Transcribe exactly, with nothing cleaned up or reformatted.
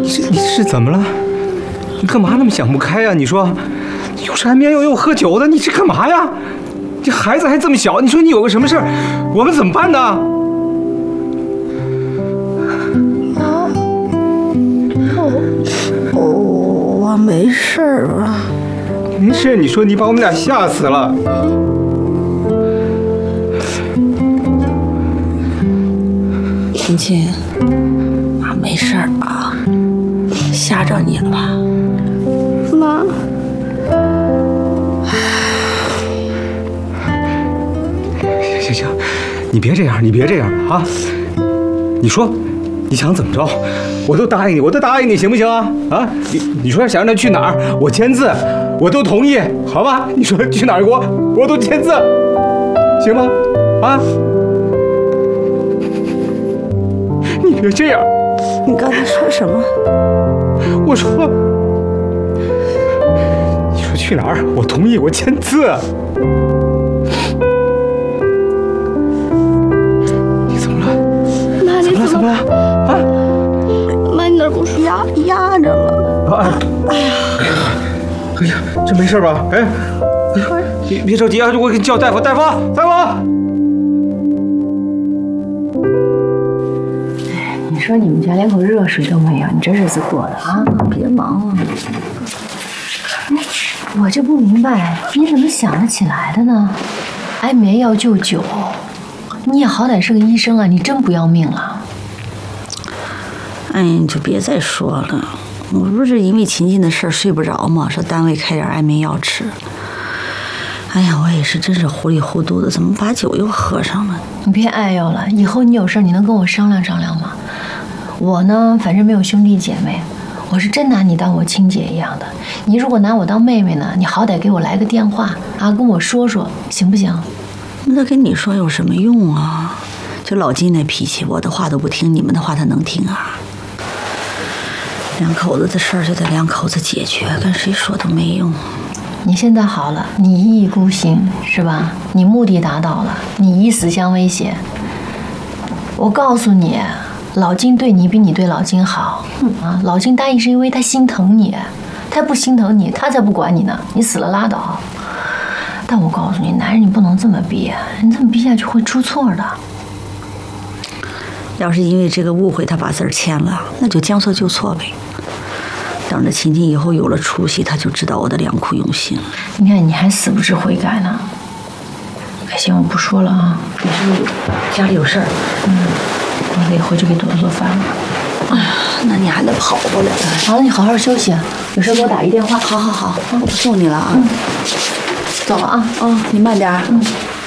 这你是怎么了？你干嘛那么想不开呀？你说，又是安眠药又喝酒的，你这干嘛呀？这孩子还这么小，你说你有个什么事儿，我们怎么办呢？ 啊，我我我没事儿吧？ 没事，你说你把我们俩吓死了。 亲亲，妈没事儿啊，吓着你了吧？妈。 行行行，你别这样，你别这样啊！你说，你想怎么着？我都答应你，我都答应你，行不行啊？啊，你你说想让他去哪儿，我签字，我都同意，好吧？你说去哪儿国，我都签字，行吗？啊？你别这样！ 你刚才说什么？ 我说，你说去哪儿，我同意，我签字。你怎么了？ 妈，你怎么了？怎么了？啊？ 妈，你那儿不是压压着了？ 啊！哎呀，哎呀，这没事吧？哎，别别着急啊，我给你叫大夫，大夫，大夫。 你说你们家连口热水都没有，你这日子过的啊！ 别忙了， 我就不明白你怎么想得起来的呢？安眠药救酒，你也好歹是个医生啊，你真不要命了？ 哎，你就别再说了，我不是因为秦晋的事儿睡不着吗？说单位开点安眠药吃。哎呀，我也是真是糊里糊涂的，怎么把酒又喝上了？ 你别哎呦了，以后你有事你能跟我商量商量吗？我呢，反正没有兄弟姐妹，我是真拿你当我亲姐一样的。你如果拿我当妹妹呢，你好歹给我来个电话啊，跟我说说，行不行？ 那跟你说有什么用啊？就老金那脾气，我的话都不听，你们的话他能听啊？两口子的事儿就得两口子解决，跟谁说都没用。 你现在好了，你一意孤行是吧？你目的达到了，你以死相威胁。我告诉你。老金对你比你对老金好，啊！老金答应是因为他心疼你，他不心疼你，他才不管你呢。你死了拉倒。但我告诉你，男人你不能这么逼，你这么逼下去会出错的。 要是因为这个误会他把字儿签了，那就将错就错呗。等着秦晋以后有了出息，他就知道我的良苦用心了。 你看你还死不知悔改呢。哎，行，我不说了啊。你是不是家里有事儿？嗯。我得回去给朵朵做饭了。 哎呀，那你还得跑过来。 好了，你好好休息，有事给我打一电话。 好好好，我送你了啊。 嗯、走了啊。 哦，你慢点。 嗯。